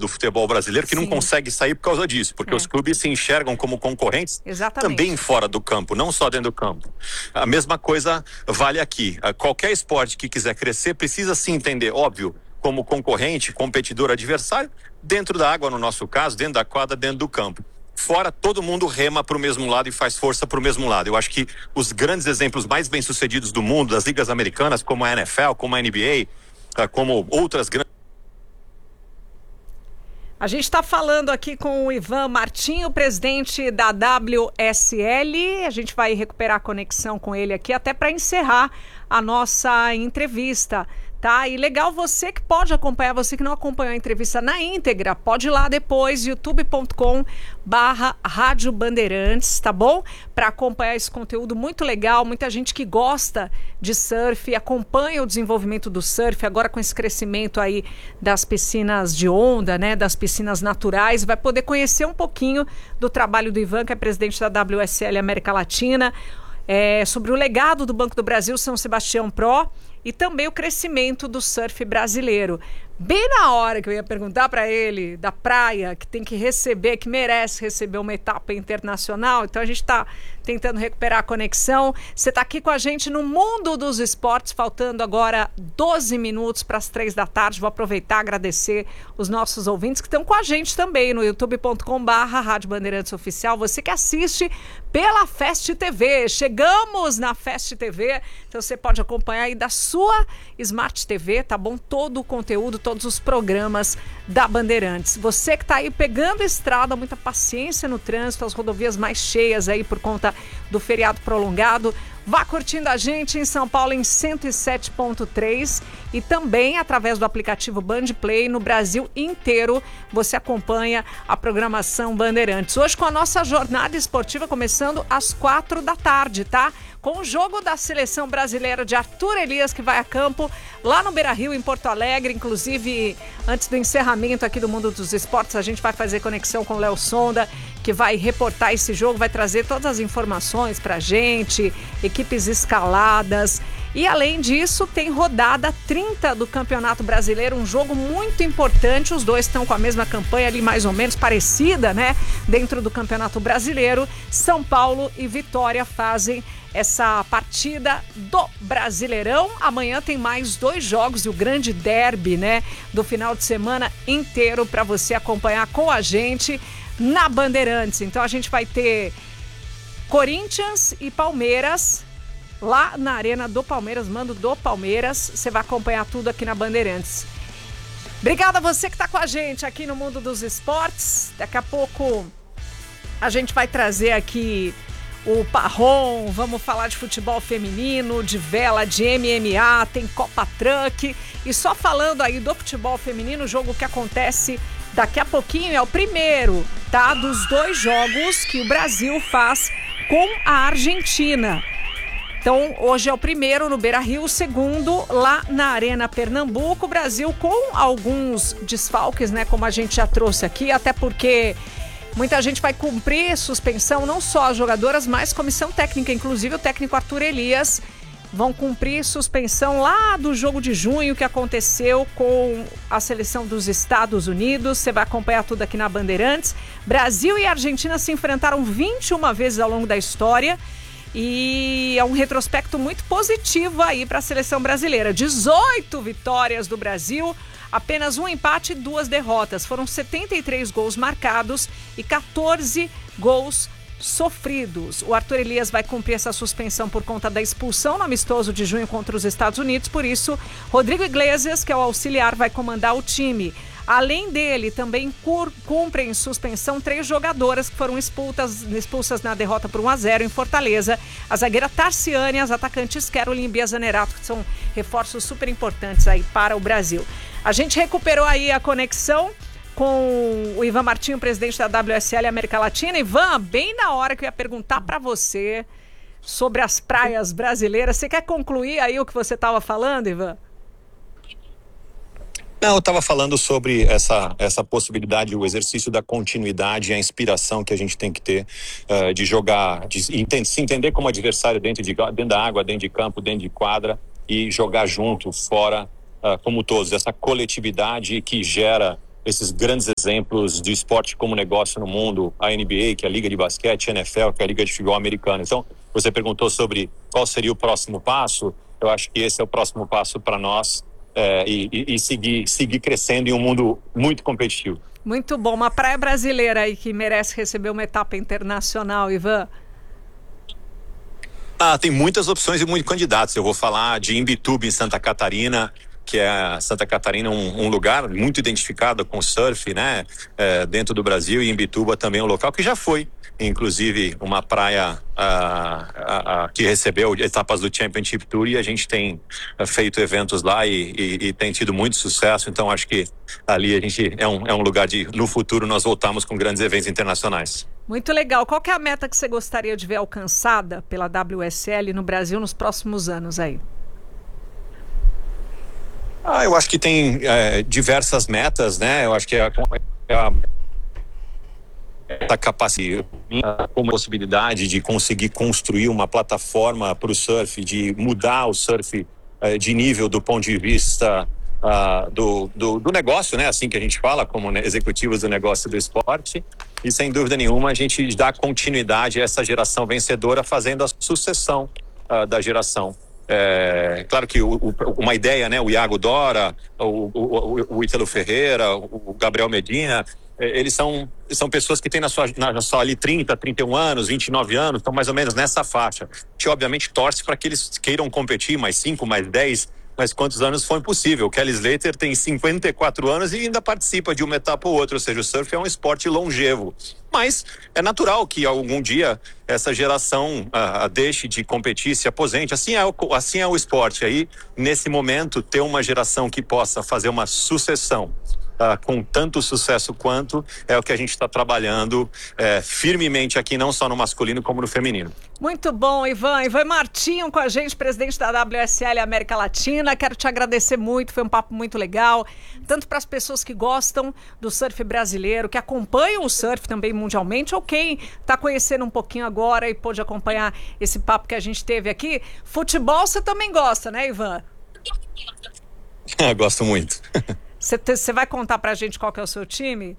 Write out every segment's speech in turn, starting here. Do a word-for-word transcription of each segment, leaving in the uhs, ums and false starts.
do futebol brasileiro que Sim. não consegue sair por causa disso, porque é. os clubes se enxergam como concorrentes Exatamente. também fora do campo, não só dentro do campo. A mesma coisa vale aqui. Qualquer esporte que quiser crescer precisa se entender, óbvio, como concorrente, competidor, adversário, dentro da água, no nosso caso, dentro da quadra, dentro do campo. Fora, todo mundo rema para o mesmo lado e faz força para o mesmo lado. Eu acho que os grandes exemplos mais bem-sucedidos do mundo, das ligas americanas, como a N F L, como a N B A, como outras grandes... A gente está falando aqui com o Ivan Martinho, presidente da W S L. A gente vai recuperar a conexão com ele aqui até para encerrar a nossa entrevista. Tá? E legal, você que pode acompanhar, você que não acompanhou a entrevista na íntegra, pode ir lá depois, youtube ponto com barra Rádio Bandeirantes, tá bom? Para acompanhar esse conteúdo muito legal, muita gente que gosta de surf, acompanha o desenvolvimento do surf, agora com esse crescimento aí das piscinas de onda, né, das piscinas naturais, vai poder conhecer um pouquinho do trabalho do Ivan, que é presidente da W S L América Latina, é, sobre o legado do Banco do Brasil São Sebastião Pro, e também o crescimento do surf brasileiro. Bem na hora que eu ia perguntar para ele da praia, que tem que receber, que merece receber uma etapa internacional, então a gente está tentando recuperar a conexão. Você está aqui com a gente no Mundo dos Esportes, faltando agora doze minutos para as três da tarde. Vou aproveitar e agradecer os nossos ouvintes que estão com a gente também no youtube ponto com barra Rádio Bandeirantes Oficial. Você que assiste pela Fast T V. Chegamos na Fast T V, então você pode acompanhar aí da sua Smart T V, tá bom? Todo o conteúdo, todos os programas da Bandeirantes. Você que está aí pegando a estrada, muita paciência no trânsito, as rodovias mais cheias aí por conta do feriado prolongado. Vá curtindo a gente em São Paulo em cento e sete ponto três e também através do aplicativo Bandplay no Brasil inteiro. Você acompanha a programação Bandeirantes. Hoje com a nossa jornada esportiva começando às quatro da tarde, tá? Com o jogo da seleção brasileira de Arthur Elias, que vai a campo lá no Beira-Rio, em Porto Alegre. Inclusive, antes do encerramento aqui do Mundo dos Esportes, a gente vai fazer conexão com o Léo Sonda, que vai reportar esse jogo, vai trazer todas as informações pra gente, equipes escaladas. E além disso, tem rodada trinta do Campeonato Brasileiro, um jogo muito importante. Os dois estão com a mesma campanha ali, mais ou menos parecida, né? Dentro do Campeonato Brasileiro, São Paulo e Vitória fazem essa partida do Brasileirão. Amanhã tem mais dois jogos e o grande derby, né, do final de semana inteiro para você acompanhar com a gente na Bandeirantes. Então a gente vai ter Corinthians e Palmeiras lá na Arena do Palmeiras, mando do Palmeiras. Você vai acompanhar tudo aqui na Bandeirantes. Obrigada a você que está com a gente aqui no Mundo dos Esportes. Daqui a pouco a gente vai trazer aqui o Parrom, vamos falar de futebol feminino, de vela, de M M A, tem Copa Truck. E só falando aí do futebol feminino, o jogo que acontece daqui a pouquinho é o primeiro, tá? Dos dois jogos que o Brasil faz com a Argentina. Então, hoje é o primeiro no Beira-Rio, o segundo lá na Arena Pernambuco. O Brasil com alguns desfalques, né? Como a gente já trouxe aqui, até porque muita gente vai cumprir suspensão, não só as jogadoras, mas comissão técnica, inclusive o técnico Arthur Elias, vão cumprir suspensão lá do jogo de junho que aconteceu com a seleção dos Estados Unidos. Você vai acompanhar tudo aqui na Bandeirantes. Brasil e Argentina se enfrentaram vinte e uma vezes ao longo da história e é um retrospecto muito positivo aí para a seleção brasileira. dezoito vitórias do Brasil, apenas um empate e duas derrotas. Foram setenta e três gols marcados e quatorze gols sofridos. O Arthur Elias vai cumprir essa suspensão por conta da expulsão no amistoso de junho contra os Estados Unidos. Por isso, Rodrigo Iglesias, que é o auxiliar, vai comandar o time. Além dele, também cumprem suspensão três jogadoras que foram expulsas, expulsas na derrota por um a zero em Fortaleza. A zagueira Tarciane e as atacantes Caroline e Bia Zanerato, que são reforços super importantes aí para o Brasil. A gente recuperou aí a conexão com o Ivan Martinho, presidente da W S L América Latina. Ivan, bem na hora que eu ia perguntar para você sobre as praias brasileiras. Você quer concluir aí o que você estava falando, Ivan? Não, eu estava falando sobre essa, essa possibilidade, o exercício da continuidade, a inspiração que a gente tem que ter uh, de jogar, de ent- se entender como adversário dentro, de, dentro da água, dentro de campo, dentro de quadra e jogar junto, fora, uh, como todos. Essa coletividade que gera esses grandes exemplos de esporte como negócio no mundo, a N B A, que é a Liga de Basquete, a N F L, que é a Liga de Futebol Americana. Então, você perguntou sobre qual seria o próximo passo. Eu acho que esse é o próximo passo para nós é, e, e, e seguir, seguir crescendo em um mundo muito competitivo. Muito bom. Uma praia brasileira aí que merece receber uma etapa internacional, Ivan. Ah, tem muitas opções e muitos candidatos. Eu vou falar de Imbituba, em Santa Catarina, que é Santa Catarina um, um lugar muito identificado com surf, né? É, dentro do Brasil, e Imbituba também é um local que já foi, inclusive, uma praia ah, ah, ah, que recebeu etapas do Championship Tour, e a gente tem ah, feito eventos lá e, e, e tem tido muito sucesso. Então acho que ali a gente é um, é um lugar de, no futuro, nós voltamos com grandes eventos internacionais. Muito legal. Qual que é a meta que você gostaria de ver alcançada pela W S L no Brasil nos próximos anos aí? Ah, eu acho que tem é, diversas metas, né? Eu acho que é a, é a, a capacidade, a possibilidade de conseguir construir uma plataforma para o surf, de mudar o surf é, de nível do ponto de vista uh, do, do, do negócio, né? Assim que a gente fala, como né, executivos do negócio do esporte. E sem dúvida nenhuma a gente dá continuidade a essa geração vencedora, fazendo a sucessão uh, da geração. É, claro que o, o, uma ideia, né? O Iago Dora, o, o, o Ítalo Ferreira, o Gabriel Medina, eles são, são pessoas que têm na sua, na sua ali trinta, trinta e um anos, vinte e nove anos, estão mais ou menos nessa faixa. A gente obviamente torce para que eles queiram competir mais cinco, mais dez, mas quantos anos foi impossível. O Kelly Slater tem cinquenta e quatro anos e ainda participa de uma etapa ou outra, ou seja, o surf é um esporte longevo. Mas é natural que algum dia essa geração ah, deixe de competir, se aposente. Assim é, o, assim é o esporte. Aí, nesse momento, ter uma geração que possa fazer uma sucessão ah, com tanto sucesso quanto é o que a gente está trabalhando é, firmemente aqui, não só no masculino como no feminino. Muito bom, Ivan. Ivan Martinho com a gente, presidente da W S L América Latina. Quero te agradecer muito, foi um papo muito legal, tanto para as pessoas que gostam do surf brasileiro, que acompanham o surf também mundialmente, ou quem está conhecendo um pouquinho agora e pôde acompanhar esse papo que a gente teve aqui. Futebol você também gosta, né, Ivan? Gosto muito. Você vai contar pra gente qual que é o seu time?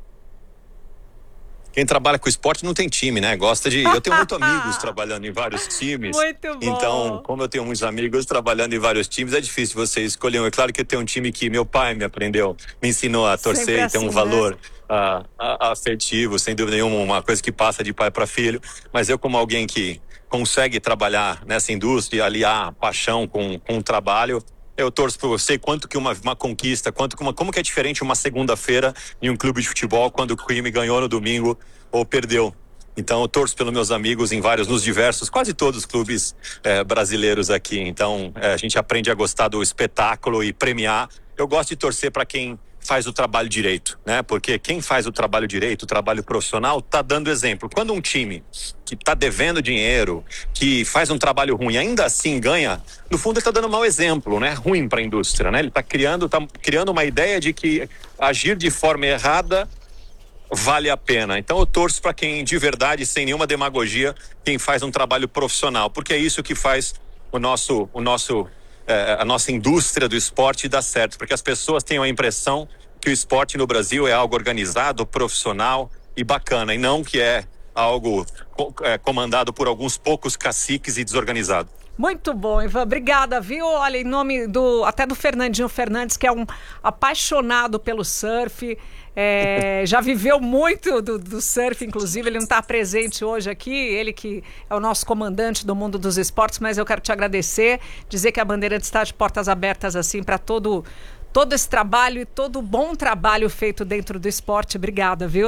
Quem trabalha com esporte não tem time, né? Gosta de... Eu tenho muitos amigos trabalhando em vários times. Muito bom. Então, como eu tenho muitos amigos trabalhando em vários times, é difícil você escolher um. É claro que eu tenho um time que meu pai me aprendeu, me ensinou a torcer e assim, tem um valor né? a, a, afetivo, sem dúvida nenhuma, uma coisa que passa de pai para filho. Mas eu, como alguém que consegue trabalhar nessa indústria, aliar paixão com, com o trabalho, eu torço por você. Quanto que uma, uma conquista, quanto que uma, como que é diferente uma segunda-feira em um clube de futebol quando o time ganhou no domingo ou perdeu. Então eu torço pelos meus amigos em vários, nos diversos, quase todos os clubes é, brasileiros aqui. Então é, a gente aprende a gostar do espetáculo e premiar. Eu gosto de torcer para quem faz o trabalho direito, né? Porque quem faz o trabalho direito, o trabalho profissional, tá dando exemplo. Quando um time que tá devendo dinheiro, que faz um trabalho ruim, ainda assim ganha, no fundo ele tá dando um mau exemplo, né? Ruim para a indústria, né? Ele tá criando, tá criando uma ideia de que agir de forma errada vale a pena. Então eu torço para quem de verdade, sem nenhuma demagogia, quem faz um trabalho profissional, porque é isso que faz o nosso, o nosso É, a nossa indústria do esporte dá certo, porque as pessoas têm a impressão que o esporte no Brasil é algo organizado, profissional e bacana, e não que é algo é, comandado por alguns poucos caciques e desorganizado. Muito bom, Ivan. Obrigada, viu? Olha, em nome do até do Fernandinho Fernandes, que é um apaixonado pelo surf, é, já viveu muito do, do surf, inclusive, ele não está presente hoje aqui, ele que é o nosso comandante do mundo dos esportes, mas eu quero te agradecer, dizer que a Bandeirantes está de portas abertas assim para todo, todo esse trabalho e todo o bom trabalho feito dentro do esporte. Obrigada, viu?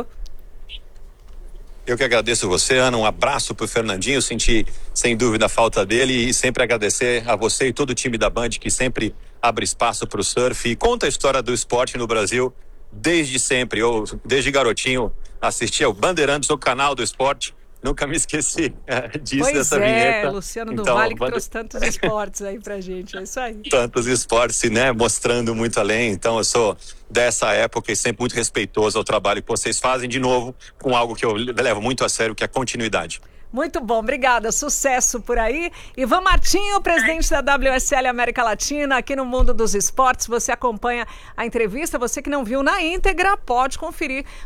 Eu que agradeço você, Ana, um abraço pro Fernandinho, senti sem dúvida a falta dele, e sempre agradecer a você e todo o time da Band que sempre abre espaço pro surf e conta a história do esporte no Brasil desde sempre. Eu, desde garotinho, assistia ao Bandeirantes, o canal do esporte, nunca me esqueci é, disso, pois dessa é, vinheta. Luciano então, do Vale que Bande... trouxe tantos esportes aí pra gente, é isso aí. Tantos esportes, né, mostrando muito além. Então eu sou dessa época e sempre muito respeitoso ao trabalho que vocês fazem, de novo, com algo que eu levo muito a sério, que é a continuidade. Muito bom, obrigada. Sucesso por aí. Ivan Martinho, presidente da W S L América Latina, aqui no Mundo dos Esportes. Você acompanha a entrevista. Você que não viu na íntegra, pode conferir